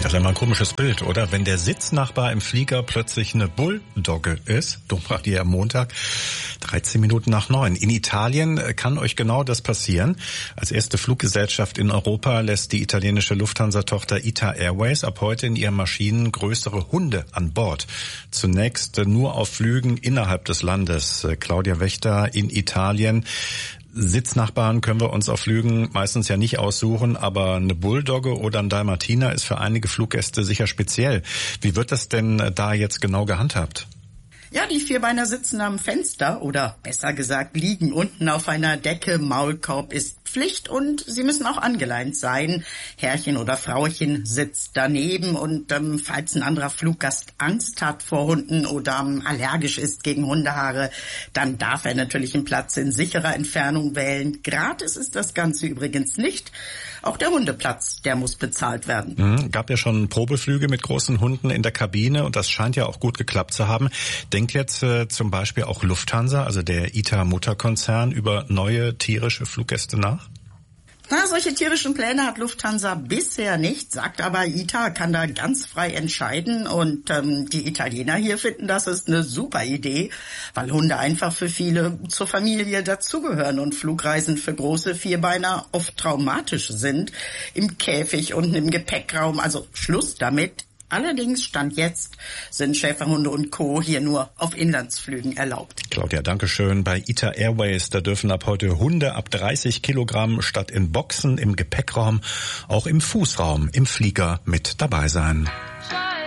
Das ist immer ein komisches Bild, oder? Wenn der Sitznachbar im Flieger plötzlich eine Bulldogge ist, Domfragt ihr am Montag, 13 Minuten nach 9. In Italien kann euch genau das passieren. Als erste Fluggesellschaft in Europa lässt die italienische Lufthansa-Tochter ITA Airways ab heute in ihren Maschinen größere Hunde an Bord. Zunächst nur auf Flügen innerhalb des Landes. Claudia Wächter in Italien. Sitznachbarn können wir uns auf Flügen meistens ja nicht aussuchen, aber eine Bulldogge oder ein Dalmatiner ist für einige Fluggäste sicher speziell. Wie wird das denn da jetzt genau gehandhabt? Ja, die Vierbeiner sitzen am Fenster oder besser gesagt liegen unten auf einer Decke. Maulkorb ist Pflicht und sie müssen auch angeleint sein. Herrchen oder Frauchen sitzt daneben und falls ein anderer Fluggast Angst hat vor Hunden oder allergisch ist gegen Hundehaare, dann darf er natürlich einen Platz in sicherer Entfernung wählen. Gratis ist das Ganze übrigens nicht. Auch der Hundeplatz, der muss bezahlt werden. Gab ja schon Probeflüge mit großen Hunden in der Kabine und das scheint ja auch gut geklappt zu haben. Denkt jetzt zum Beispiel auch Lufthansa, also der ITA-Mutterkonzern, über neue tierische Fluggäste nach? Na, solche tierischen Pläne hat Lufthansa bisher nicht, sagt aber ITA kann da ganz frei entscheiden und die Italiener hier finden, das ist eine super Idee, weil Hunde einfach für viele zur Familie dazugehören und Flugreisen für große Vierbeiner oft traumatisch sind. Im Käfig und im Gepäckraum, also Schluss damit. Allerdings, Stand jetzt, sind Schäferhunde und Co. hier nur auf Inlandsflügen erlaubt. Claudia, dankeschön. Bei ITA Airways, da dürfen ab heute Hunde ab 30 Kilogramm statt in Boxen im Gepäckraum auch im Fußraum im Flieger mit dabei sein.